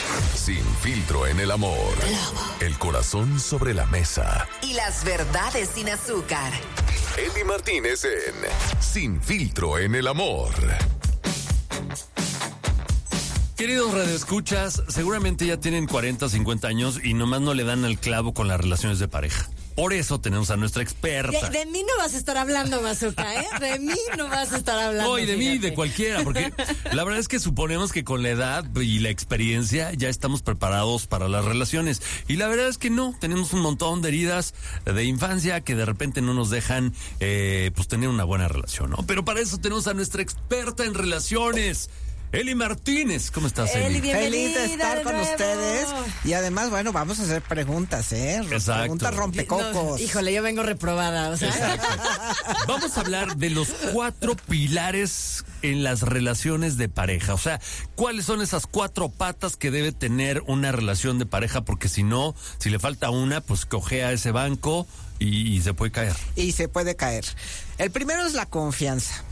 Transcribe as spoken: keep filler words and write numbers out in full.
Sin filtro en el amor. El corazón sobre la mesa. Y las verdades sin azúcar. Eddie Martínez en Sin filtro en el amor. Queridos radioescuchas, seguramente ya tienen cuarenta, cincuenta años y nomás no le dan al clavo con las relaciones de pareja. Por eso tenemos a nuestra experta. De, de mí no vas a estar hablando, Bazooka, ¿eh? De mí no vas a estar hablando. No, y de fíjate. mí, de cualquiera, porque la verdad es que suponemos que con la edad y la experiencia ya estamos preparados para las relaciones. Y la verdad es que no, tenemos un montón de heridas de infancia que de repente no nos dejan eh, pues tener una buena relación, ¿no? Pero para eso tenemos a nuestra experta en relaciones, Eli Martínez. ¿Cómo estás, Eli? Eli, bienvenida. Feliz de estar de con nuevo. ustedes. Y además, bueno, vamos a hacer preguntas, ¿eh? Exacto. Preguntas rompecocos. No, híjole, yo vengo reprobada, o sea. Exacto. Vamos a hablar de los cuatro pilares en las relaciones de pareja. O sea, ¿cuáles son esas cuatro patas que debe tener una relación de pareja? Porque si no, si le falta una, pues cojea ese banco y, y se puede caer. Y se puede caer. El primero es la confianza.